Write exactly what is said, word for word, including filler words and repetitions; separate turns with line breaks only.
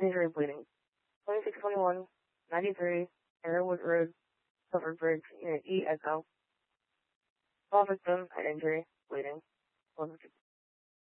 injury bleeding. twenty-six twenty-one, ninety-three, Arrowwood Road, Silver Bridge, Unit E, Echo. All victim, head injury, bleeding.